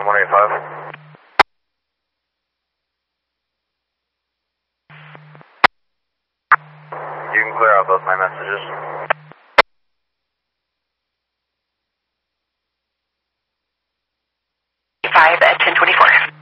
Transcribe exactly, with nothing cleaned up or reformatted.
one eight five. You can clear out both my messages. five at ten twenty-four.